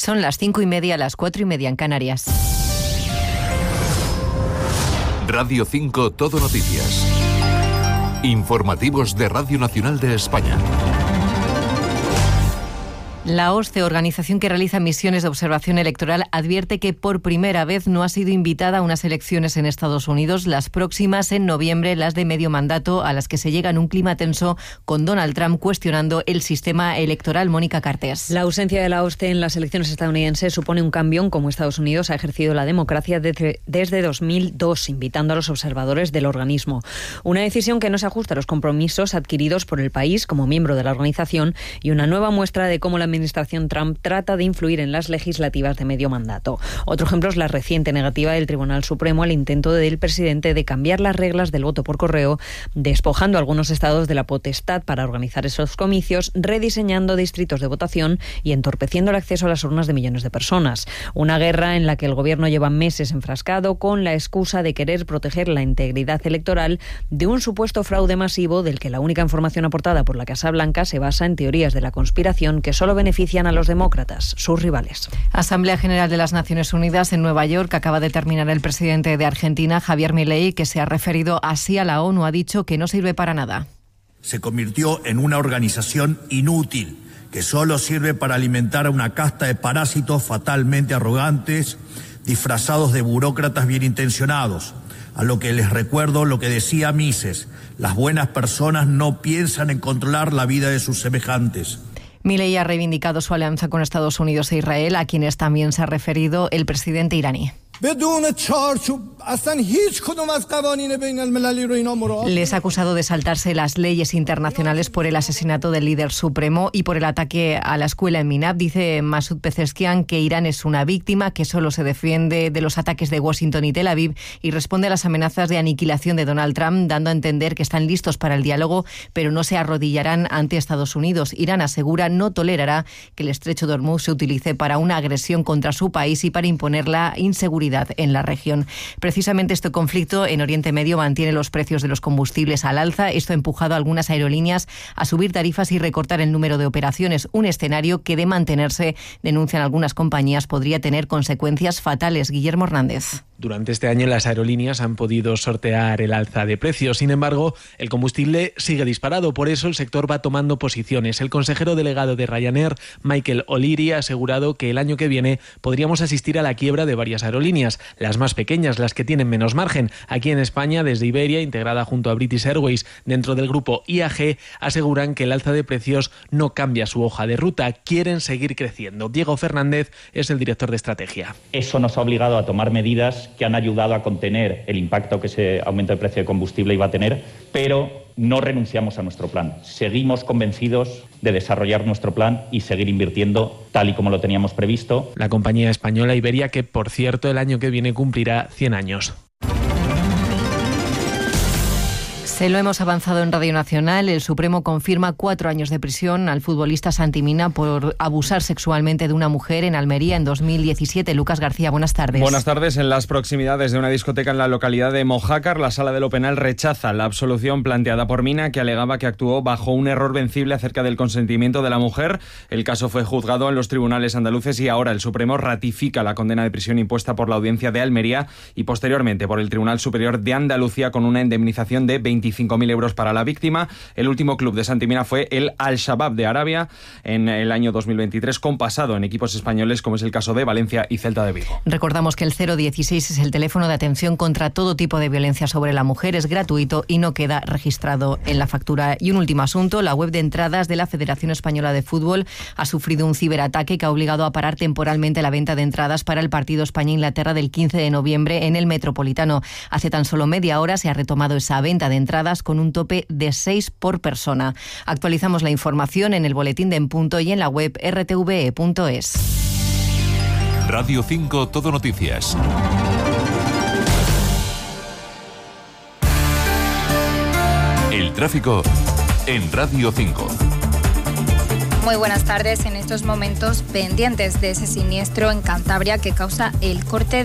Son las 5:30, las 4:30 en Canarias. Radio 5 Todo Noticias. Informativos de Radio Nacional de España. La OSCE, organización que realiza misiones de observación electoral, advierte que por primera vez no ha sido invitada a unas elecciones en Estados Unidos, las próximas en noviembre, las de medio mandato, a las que se llega en un clima tenso con Donald Trump cuestionando el sistema electoral. Mónica Cartés. La ausencia de la OSCE en las elecciones estadounidenses supone un cambio en cómo Estados Unidos ha ejercido la democracia desde 2002, invitando a los observadores del organismo. Una decisión que no se ajusta a los compromisos adquiridos por el país como miembro de la organización y una nueva muestra de cómo la administración Trump trata de influir en las legislativas de medio mandato. Otro ejemplo es la reciente negativa del Tribunal Supremo al intento del presidente de cambiar las reglas del voto por correo, despojando a algunos estados de la potestad para organizar esos comicios, rediseñando distritos de votación y entorpeciendo el acceso a las urnas de millones de personas. Una guerra en la que el gobierno lleva meses enfrascado con la excusa de querer proteger la integridad electoral de un supuesto fraude masivo del que la única información aportada por la Casa Blanca se basa en teorías de la conspiración que solo benefician a los demócratas, sus rivales. Asamblea General de las Naciones Unidas en Nueva York. Acaba de terminar el presidente de Argentina, Javier Milei, que se ha referido así a la ONU. Ha dicho que no sirve para nada. Se convirtió en una organización inútil que solo sirve para alimentar a una casta de parásitos fatalmente arrogantes, disfrazados de burócratas bien intencionados. A lo que les recuerdo lo que decía Mises: las buenas personas no piensan en controlar la vida de sus semejantes. Milei ha reivindicado su alianza con Estados Unidos e Israel, a quienes también se ha referido el presidente iraní. Les ha acusado de saltarse las leyes internacionales por el asesinato del líder supremo y por el ataque a la escuela en Minab. Dice Masoud Pezeshkian que Irán es una víctima, que solo se defiende de los ataques de Washington y Tel Aviv y responde a las amenazas de aniquilación de Donald Trump, dando a entender que están listos para el diálogo, pero no se arrodillarán ante Estados Unidos. Irán asegura no tolerará que el estrecho de Hormuz se utilice para una agresión contra su país y para imponer la inseguridad en la región. Precisamente este conflicto en Oriente Medio mantiene los precios de los combustibles al alza. Esto ha empujado a algunas aerolíneas a subir tarifas y recortar el número de operaciones. Un escenario que, de mantenerse, denuncian algunas compañías, podría tener consecuencias fatales. Guillermo Hernández. Durante este año las aerolíneas han podido sortear el alza de precios. Sin embargo, el combustible sigue disparado. Por eso el sector va tomando posiciones. El consejero delegado de Ryanair, Michael O'Leary, ha asegurado que el año que viene podríamos asistir a la quiebra de varias aerolíneas, las más pequeñas, las que tienen menos margen. Aquí en España, desde Iberia, integrada junto a British Airways dentro del grupo IAG, aseguran que el alza de precios no cambia su hoja de ruta. Quieren seguir creciendo. Diego Fernández es el director de estrategia. Eso nos ha obligado a tomar medidas que han ayudado a contener el impacto que ese aumento de precio de combustible iba a tener, pero no renunciamos a nuestro plan. Seguimos convencidos de desarrollar nuestro plan y seguir invirtiendo tal y como lo teníamos previsto. La compañía española Iberia, que por cierto el año que viene cumplirá 100 años. Se lo hemos avanzado en Radio Nacional. El Supremo confirma 4 años de prisión al futbolista Santi Mina por abusar sexualmente de una mujer en Almería en 2017. Lucas García, buenas tardes. Buenas tardes. En las proximidades de una discoteca en la localidad de Mojácar, la Sala de lo Penal rechaza la absolución planteada por Mina, que alegaba que actuó bajo un error vencible acerca del consentimiento de la mujer. El caso fue juzgado en los tribunales andaluces y ahora el Supremo ratifica la condena de prisión impuesta por la Audiencia de Almería y posteriormente por el Tribunal Superior de Andalucía con una indemnización de 25.000 euros para la víctima. El último club de Santi Mina fue el Al-Shabaab de Arabia en el año 2023, con pasado en equipos españoles como es el caso de Valencia y Celta de Vigo. Recordamos que el 016 es el teléfono de atención contra todo tipo de violencia sobre la mujer. Es gratuito y no queda registrado en la factura. Y un último asunto: la web de entradas de la Federación Española de Fútbol ha sufrido un ciberataque que ha obligado a parar temporalmente la venta de entradas para el partido España-Inglaterra del 15 de noviembre en el Metropolitano. Hace tan solo media hora se ha retomado esa venta de entradas con un tope de 6 por persona. Actualizamos la información en el boletín de En Punto y en la web rtve.es. Radio 5 Todo Noticias. El tráfico en Radio 5. Muy buenas tardes. En estos momentos pendientes de ese siniestro en Cantabria que causa el corte